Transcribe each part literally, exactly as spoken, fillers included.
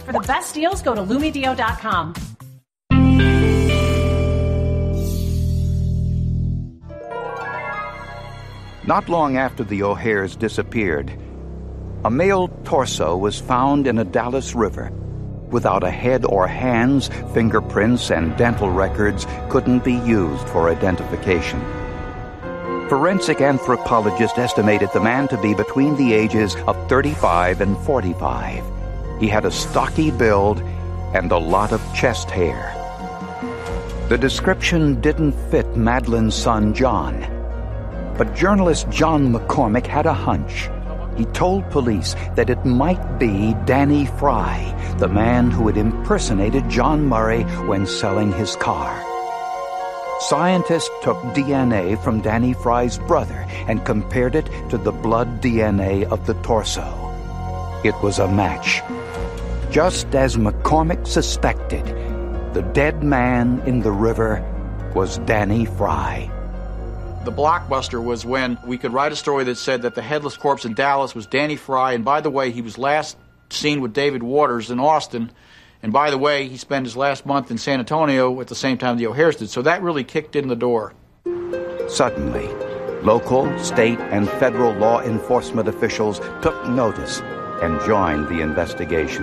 For the best deals, go to Lumedio dot com. Not long after the O'Hares disappeared, a male torso was found in a Dallas river. Without a head or hands, fingerprints and dental records couldn't be used for identification. Forensic anthropologists estimated the man to be between the ages of thirty-five and forty-five. He had a stocky build and a lot of chest hair. The description didn't fit Madeline's son, John. But journalist John McCormick had a hunch. He told police that it might be Danny Fry, the man who had impersonated John Murray when selling his car. Scientists took D N A from Danny Fry's brother and compared it to the blood D N A of the torso. It was a match. Just as McCormick suspected, the dead man in the river was Danny Fry. The blockbuster was when we could write a story that said that the headless corpse in Dallas was Danny Fry, and by the way, he was last seen with David Waters in Austin, and by the way, he spent his last month in San Antonio at the same time the O'Hares did, so that really kicked in the door. Suddenly, local, state, and federal law enforcement officials took notice and joined the investigation.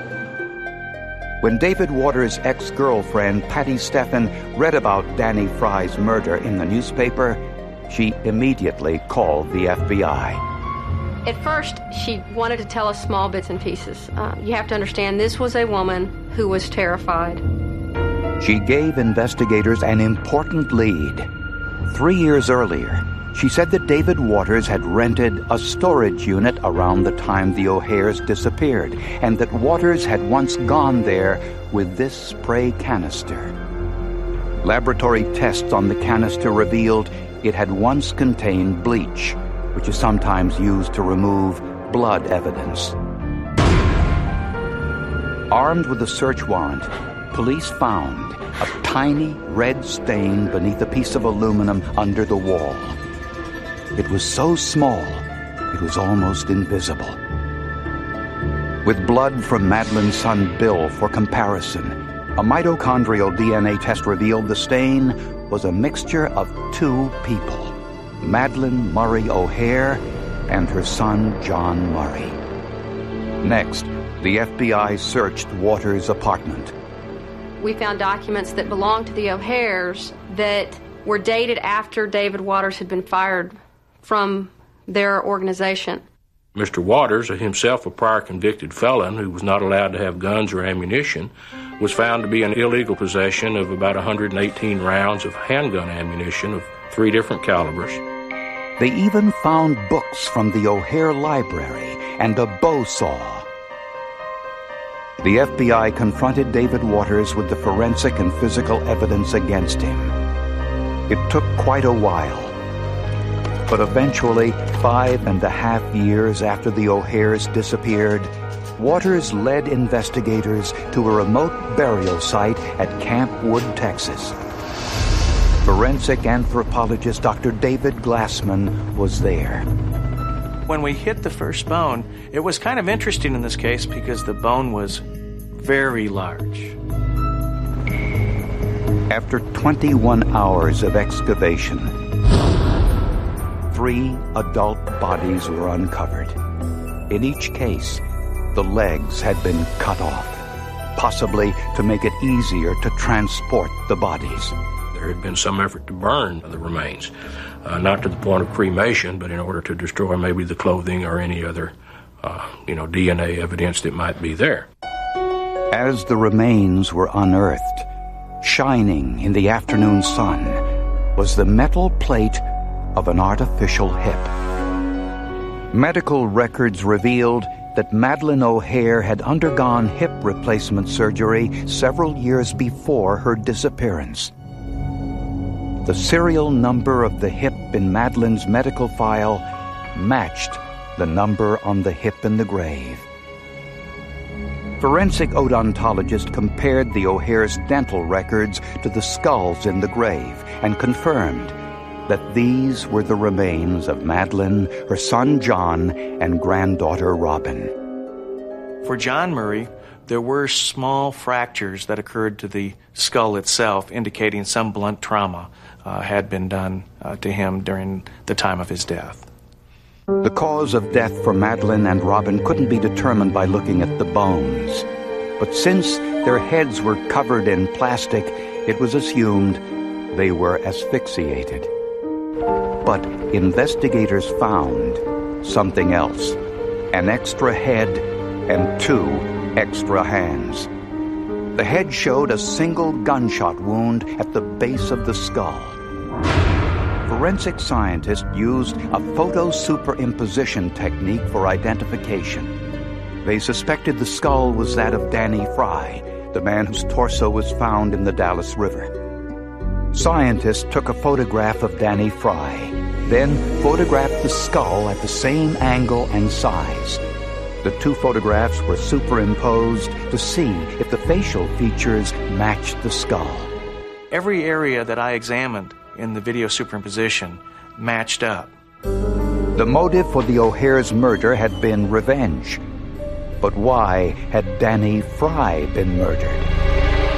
When David Waters' ex-girlfriend, Patty Steffen, read about Danny Fry's murder in the newspaper, she immediately called the F B I. At first, she wanted to tell us small bits and pieces. Uh, you have to understand, this was a woman who was terrified. She gave investigators an important lead. Three years earlier, she said that David Waters had rented a storage unit around the time the O'Hares disappeared, and that Waters had once gone there with this spray canister. Laboratory tests on the canister revealed it had once contained bleach, which is sometimes used to remove blood evidence. Armed with a search warrant, police found a tiny red stain beneath a piece of aluminum under the wall. It was so small, it was almost invisible. With blood from Madeline's son Bill for comparison, a mitochondrial D N A test revealed the stain was a mixture of two people, Madeline Murray O'Hare and her son John Murray. Next, the F B I searched Waters' apartment. We found documents that belonged to the O'Hares that were dated after David Waters had been fired from their organization. Mister Waters, himself a prior convicted felon who was not allowed to have guns or ammunition, was found to be in illegal possession of about one hundred eighteen rounds of handgun ammunition of three different calibers. They even found books from the O'Hare Library and a bow saw. The F B I confronted David Waters with the forensic and physical evidence against him. It took quite a while. But eventually, five and a half years after the O'Hares disappeared, Waters led investigators to a remote burial site at Camp Wood, Texas. Forensic anthropologist Doctor David Glassman was there. When we hit the first bone, it was kind of interesting in this case because the bone was very large. After twenty-one hours of excavation, three adult bodies were uncovered. In each case, the legs had been cut off, possibly to make it easier to transport the bodies. There had been some effort to burn the remains, uh, not to the point of cremation, but in order to destroy maybe the clothing or any other, uh, you know, D N A evidence that might be there. As the remains were unearthed, shining in the afternoon sun was the metal plate of an artificial hip. Medical records revealed that Madeline O'Hare had undergone hip replacement surgery several years before her disappearance. The serial number of the hip in Madeline's medical file matched the number on the hip in the grave. Forensic odontologists compared the O'Hare's dental records to the skulls in the grave and confirmed that these were the remains of Madeline, her son John, and granddaughter Robin. For John Murray, there were small fractures that occurred to the skull itself, indicating some blunt trauma uh, had been done uh, to him during the time of his death. The cause of death for Madeline and Robin couldn't be determined by looking at the bones. But since their heads were covered in plastic, it was assumed they were asphyxiated. But investigators found something else: an extra head and two extra hands. The head showed a single gunshot wound at the base of the skull. Forensic scientists used a photo superimposition technique for identification. They suspected the skull was that of Danny Fry, the man whose torso was found in the Dalles River. Scientists took a photograph of Danny Fry, then photographed the skull at the same angle and size. The two photographs were superimposed to see if the facial features matched the skull. Every area that I examined in the video superimposition matched up. The motive for the O'Hare's murder had been revenge. But why had Danny Fry been murdered?